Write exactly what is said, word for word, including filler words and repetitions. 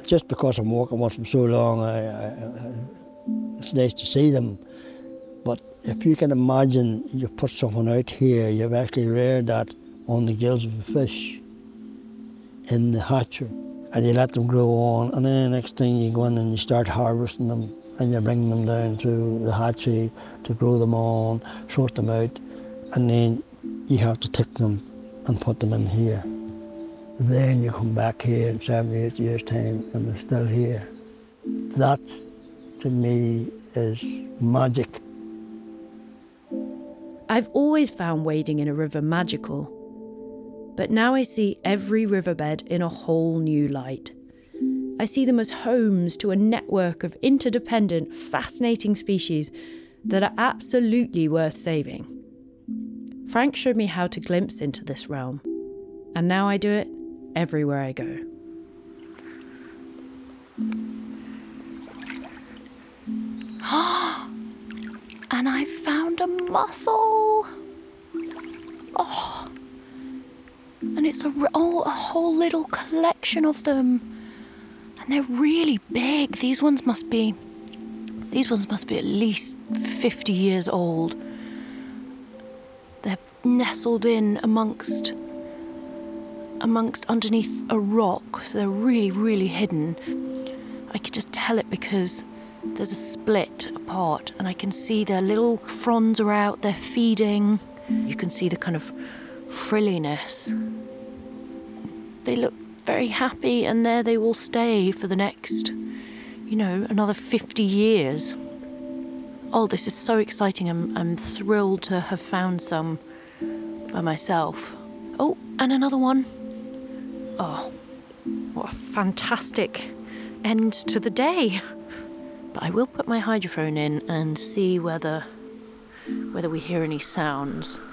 just because I'm working with them so long, I, I, it's nice to see them. But if you can imagine you put something out here, you've actually reared that on the gills of a fish in the hatchery, and you let them grow on, and then the next thing you go in and you start harvesting them, and you bring them down to the hatchery to grow them on, sort them out, and then you have to take them and put them in here. Then you come back here in seven, eight years' time and they're still here. That, to me, is magic. I've always found wading in a river magical, but now I see every riverbed in a whole new light. I see them as homes to a network of interdependent, fascinating species that are absolutely worth saving. Frank showed me how to glimpse into this realm, and now I do it everywhere I go. And I found a mussel. Oh, and it's a, oh, a whole little collection of them. And they're really big. These ones must be, these ones must be at least fifty years old. They're nestled in amongst, amongst underneath a rock. So they're really, really hidden. I could just tell it because there's a split apart and I can see their little fronds are out, they're feeding. You can see the kind of frilliness. They look very happy, and there they will stay for the next, you know, another fifty years. Oh, this is so exciting. I'm, I'm thrilled to have found some by myself. Oh, and another one. Oh, what a fantastic end to the day. But I will put my hydrophone in and see whether, whether we hear any sounds.